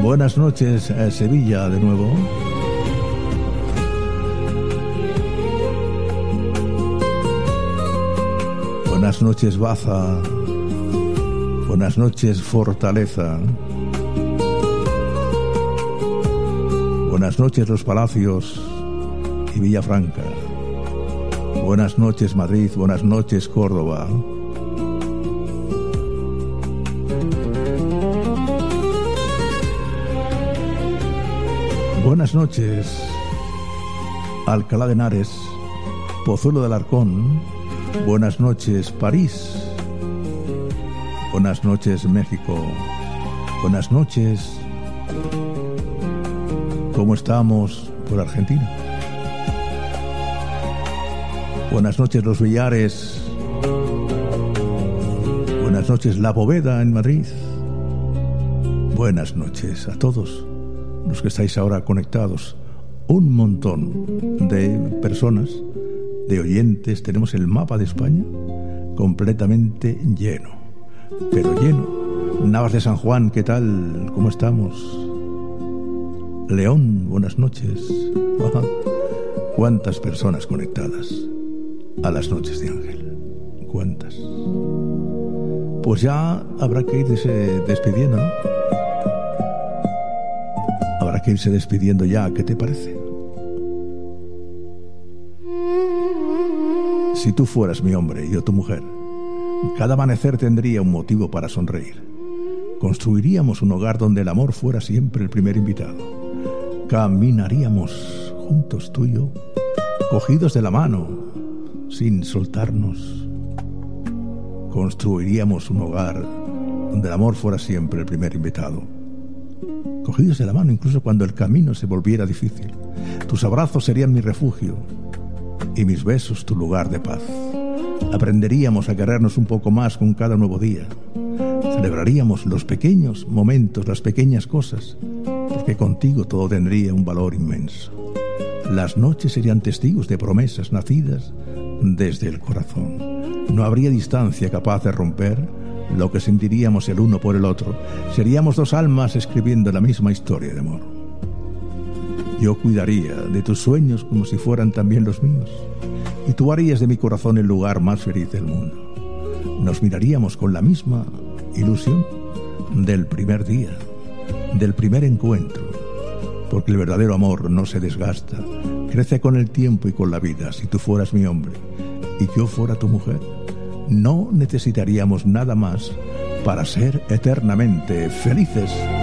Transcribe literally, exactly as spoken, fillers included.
Buenas noches, eh, Sevilla, de nuevo. Buenas noches, Baza. Buenas noches, Fortaleza. Buenas noches, Los Palacios y Villafranca. Buenas noches, Madrid. Buenas noches, Córdoba. Buenas noches, Alcalá de Henares, Pozuelo de Alarcón. Buenas noches, París. Buenas noches, México. Buenas noches. ¿Cómo estamos por Argentina? Buenas noches, Los Villares. Buenas noches, La Bóveda en Madrid. Buenas noches a todos los que estáis ahora conectados. Un montón de personas, de oyentes. Tenemos el mapa de España completamente lleno, pero lleno. Navas de San Juan, ¿qué tal? ¿Cómo estamos? León, buenas noches. Ajá. ¿Cuántas personas conectadas a las noches de Ángel? ¿Cuántas? Pues ya habrá que irse despidiendo, ¿no? Habrá que irse despidiendo ya, ¿qué te parece? Si tú fueras mi hombre y yo tu mujer, cada amanecer tendría un motivo para sonreír. Construiríamos un hogar donde el amor fuera siempre el primer invitado. Caminaríamos juntos tú y yo, cogidos de la mano, sin soltarnos. Construiríamos un hogar donde el amor fuera siempre el primer invitado. Cogidos de la mano incluso cuando el camino se volviera difícil. Tus abrazos serían mi refugio y mis besos tu lugar de paz. Aprenderíamos a querernos un poco más con cada nuevo día. Celebraríamos los pequeños momentos, las pequeñas cosas, porque contigo todo tendría un valor inmenso. Las noches serían testigos de promesas nacidas desde el corazón. No habría distancia capaz de romper lo que sentiríamos el uno por el otro. Seríamos dos almas escribiendo la misma historia de amor. Yo cuidaría de tus sueños como si fueran también los míos, y tú harías de mi corazón el lugar más feliz del mundo. Nos miraríamos con la misma ilusión del primer día, del primer encuentro, porque el verdadero amor no se desgasta, crece con el tiempo y con la vida. Si tú fueras mi hombre y yo fuera tu mujer, no necesitaríamos nada más para ser eternamente felices.